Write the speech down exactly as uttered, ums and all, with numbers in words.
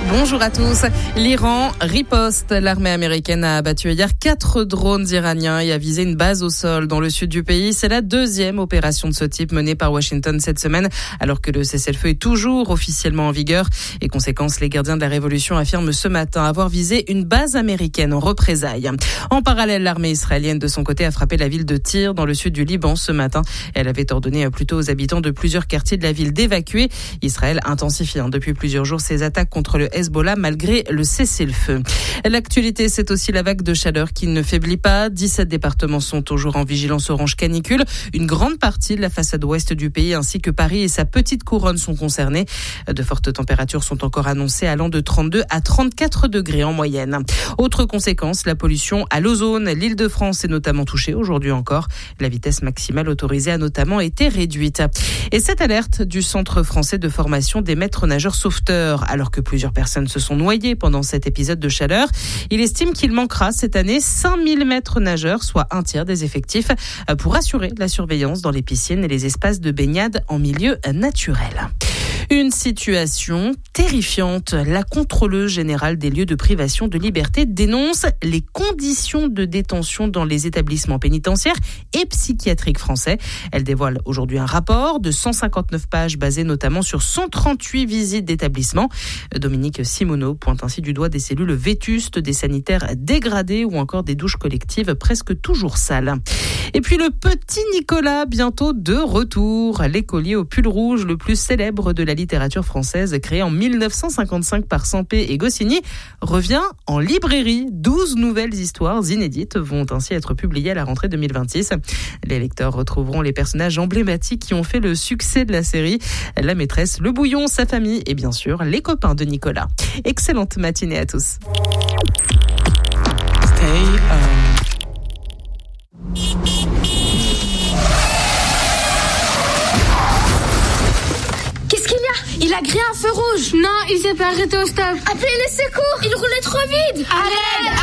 Bonjour à tous. L'Iran riposte. L'armée américaine a abattu hier quatre drones iraniens et a visé une base au sol dans le sud du pays. C'est la deuxième opération de ce type menée par Washington cette semaine, alors que le cessez-le-feu est toujours officiellement en vigueur. Et conséquence, les gardiens de la révolution affirment ce matin avoir visé une base américaine en représailles. En parallèle, l'armée israélienne de son côté a frappé la ville de Tyr dans le sud du Liban ce matin. Elle avait ordonné plutôt aux habitants de plusieurs quartiers de la ville d'évacuer. Israël intensifie hein, depuis plusieurs jours ses attaques contre le Hezbollah malgré le cessez-le-feu. L'actualité, c'est aussi la vague de chaleur qui ne faiblit pas. dix-sept départements sont toujours en vigilance orange canicule. Une grande partie de la façade ouest du pays ainsi que Paris et sa petite couronne sont concernés. De fortes températures sont encore annoncées allant de trente-deux à trente-quatre degrés en moyenne. Autre conséquence, la pollution à l'ozone. L'Île-de-France est notamment touchée aujourd'hui encore. La vitesse maximale autorisée a notamment été réduite. Et cette alerte du Centre français de formation des maîtres nageurs sauveteurs, alors que plusieurs personnes se sont noyées pendant cet épisode de chaleur. Il estime qu'il manquera cette année cinq mille maîtres nageurs, soit un tiers des effectifs, pour assurer la surveillance dans les piscines et les espaces de baignade en milieu naturel. Une situation terrifiante. La contrôleuse générale des lieux de privation de liberté dénonce les conditions de détention dans les établissements pénitentiaires et psychiatriques français. Elle dévoile aujourd'hui un rapport de cent cinquante-neuf pages basé notamment sur cent trente-huit visites d'établissements. Dominique Simoneau pointe ainsi du doigt des cellules vétustes, des sanitaires dégradés ou encore des douches collectives presque toujours sales. Et puis le petit Nicolas, bientôt de retour. L'écolier au pull rouge, le plus célèbre de la littérature française, créé en mille neuf cent cinquante-cinq par Sampé et Goscinny, revient en librairie. douze nouvelles histoires inédites vont ainsi être publiées à la rentrée deux mille vingt-six. Les lecteurs retrouveront les personnages emblématiques qui ont fait le succès de la série. La maîtresse, le bouillon, sa famille et bien sûr les copains de Nicolas. Excellente matinée à tous. Stay home. Il a grillé un feu rouge. Non, il s'est pas arrêté au stop. Appelez les secours. Il roulait trop vite. À l'aide.